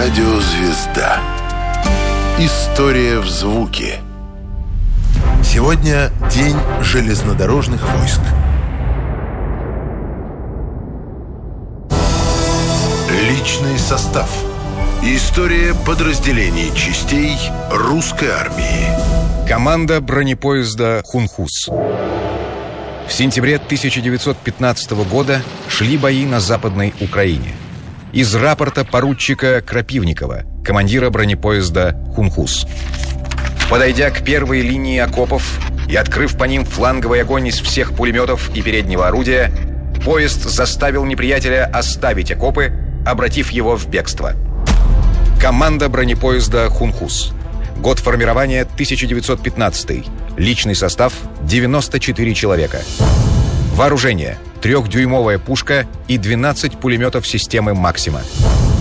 Радиозвезда. История в звуке. Сегодня день железнодорожных войск. Личный состав. История подразделений частей русской армии. Команда бронепоезда «Хунхус». В сентябре 1915 года шли бои на Западной Украине. Из рапорта поручика Крапивникова, командира бронепоезда «Хунхус». Подойдя к первой линии окопов и открыв по ним фланговый огонь из всех пулеметов и переднего орудия, поезд заставил неприятеля оставить окопы, обратив его в бегство. Команда бронепоезда «Хунхус». Год формирования 1915. Личный состав 94 человека. Вооружение: 3-дюймовая пушка и 12 пулеметов системы «Максима».